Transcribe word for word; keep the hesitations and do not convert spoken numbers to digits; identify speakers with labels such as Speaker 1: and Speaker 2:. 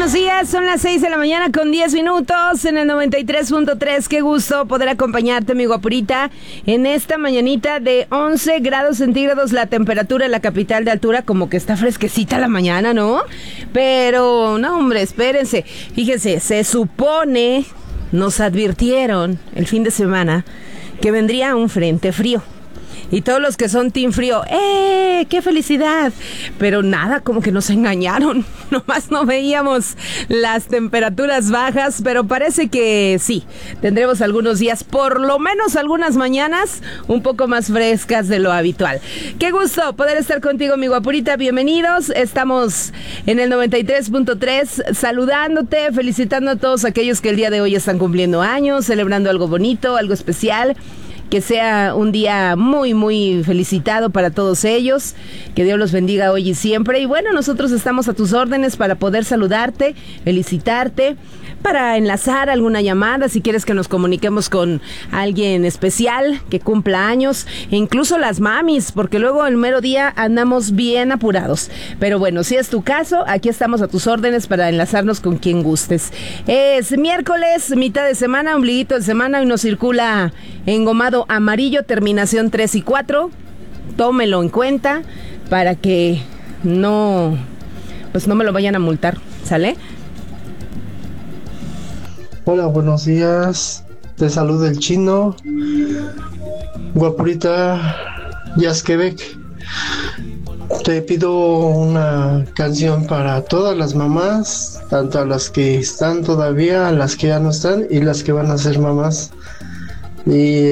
Speaker 1: buenos días, son las seis de la mañana con diez minutos en el noventa y tres punto tres. Qué gusto poder acompañarte, mi guapurita, en esta mañanita de once grados centígrados la temperatura en la capital de altura, como que está fresquecita la mañana, ¿no? Pero, no hombre, espérense, fíjense, se supone, nos advirtieron el fin de semana que vendría un frente frío. Y todos los que son team frío, ¡eh! ¡Qué felicidad! Pero nada, como que nos engañaron. Nomás no veíamos las temperaturas bajas, pero parece que sí. Tendremos algunos días, por lo menos algunas mañanas, un poco más frescas de lo habitual. ¡Qué gusto poder estar contigo, mi guapurita! Bienvenidos. Estamos en el noventa y tres punto tres saludándote, felicitando a todos aquellos que el día de hoy están cumpliendo años, celebrando algo bonito, algo especial. Que sea un día muy, muy felicitado para todos ellos. Que Dios los bendiga hoy y siempre. Y bueno, nosotros estamos a tus órdenes para poder saludarte, felicitarte, para enlazar alguna llamada, si quieres que nos comuniquemos con alguien especial que cumpla años, e incluso las mamis, porque luego el mero día andamos bien apurados. Pero bueno, si es tu caso, aquí estamos a tus órdenes para enlazarnos con quien gustes. Es miércoles, mitad de semana, ombliguito de semana, y nos circula engomado amarillo, terminación tres y cuatro. Tómelo en cuenta para que no, pues no me lo vayan a multar, ¿sale?
Speaker 2: Hola, buenos días. Te saluda el chino. Guapurita Jazz Quebec. Te pido una canción para todas las mamás, tanto a las que están todavía, a las que ya no están y las que van a ser mamás. Y